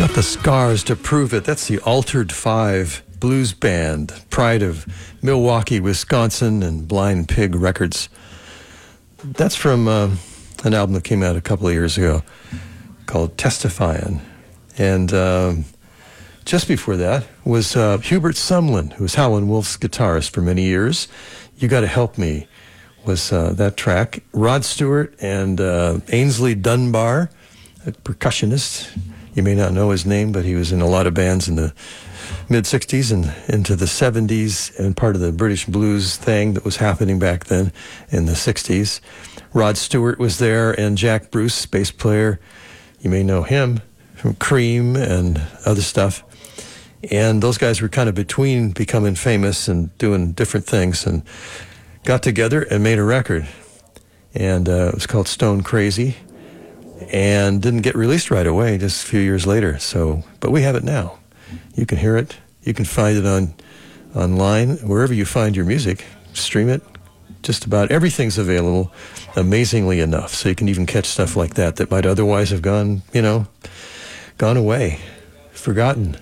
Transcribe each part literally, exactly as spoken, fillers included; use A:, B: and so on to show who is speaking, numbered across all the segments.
A: Got the scars to prove it. That's the Altered Five blues band, pride of Milwaukee, Wisconsin, and Blind Pig Records. That's from uh, an album that came out a couple of years ago called Testifyin'. And um, just before that was uh, Hubert Sumlin, who was Howlin' Wolf's guitarist for many years. You Gotta Help Me was uh, that track. Rod Stewart and uh, Ainsley Dunbar, a percussionist. You may not know his name, but he was in a lot of bands in the mid-sixties and into the seventies, and part of the British blues thing that was happening back then in the sixties. Rod Stewart was there, and Jack Bruce, bass player. You may know him from Cream and other stuff. And those guys were kind of between becoming famous and doing different things, and got together and made a record. And uh, it was called Stone Crazy, and didn't get released right away, just a few years later. So, but we have it now. You can hear it. You can find it on online, wherever you find your music. Stream it. Just about everything's available, amazingly enough. So you can even catch stuff like that that might otherwise have gone, you know, gone away, forgotten.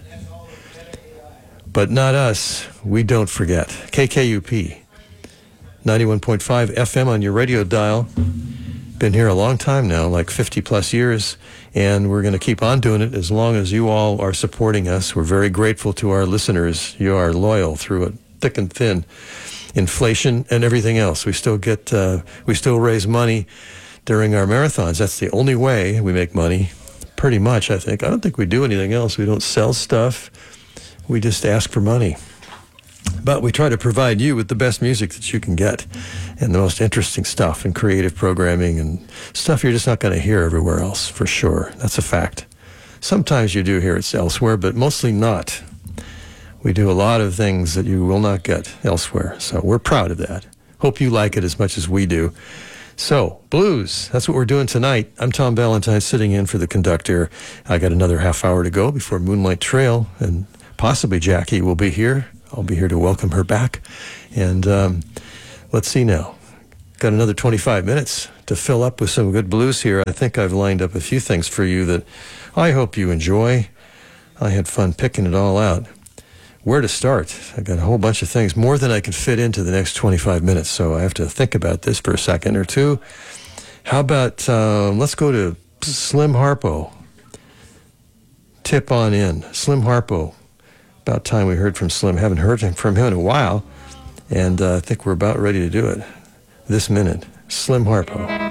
A: But not us. We don't forget. K K U P, ninety-one point five F M on your radio dial. Been here a long time now, like fifty plus years, and we're going to keep on doing it as long as you all are supporting us. We're very grateful to our listeners. You are loyal through it, thick and thin. Inflation and everything else. We still get, uh, we still raise money during our marathons. That's the only way we make money, pretty much, I think. I don't think we do anything else. We don't sell stuff. We just ask for money. But we try to provide you with the best music that you can get, and the most interesting stuff, and creative programming and stuff you're just not going to hear everywhere else, for sure. That's a fact. Sometimes you do hear it elsewhere, but mostly not. We do a lot of things that you will not get elsewhere, so we're proud of that. Hope you like it as much as we do. So, blues, that's what we're doing tonight. I'm Tom Valentine, sitting in for the conductor. I got another half hour to go before Moonlight Trail, and possibly Jackie will be here. I'll be here to welcome her back. And um, let's see now. Got another twenty-five minutes to fill up with some good blues here. I think I've lined up a few things for you that I hope you enjoy. I had fun picking it all out. Where to start? I got a whole bunch of things, more than I can fit into the next twenty-five minutes, so I have to think about this for a second or two. How about, um, let's go to Slim Harpo. Tip on in. Slim Harpo. About time we heard from Slim. Haven't heard from him in a while, and uh, I think we're about ready to do it this minute. Slim Harpo.